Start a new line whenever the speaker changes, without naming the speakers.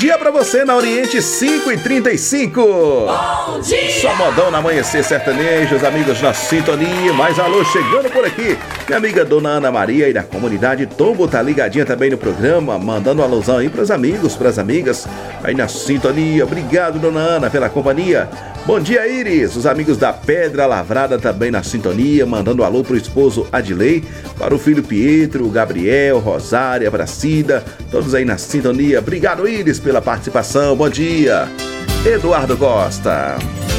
dia pra você na Oriente 5h35.
Bom dia!
Só modão no amanhecer sertanejo, os amigos na sintonia. Mais alô chegando por aqui. Minha amiga Dona Ana Maria aí da comunidade Tombo tá ligadinha também no programa, mandando uma alusão aí pros amigos, pras amigas aí na sintonia. Obrigado, Dona Ana, pela companhia. Bom dia, Iris. Os amigos da Pedra Lavrada também na sintonia, mandando um alô pro esposo Adilei, para o filho Pietro, Gabriel, Rosária, Bracida, todos aí na sintonia. Obrigado, Iris, pela participação. Bom dia. Eduardo Costa.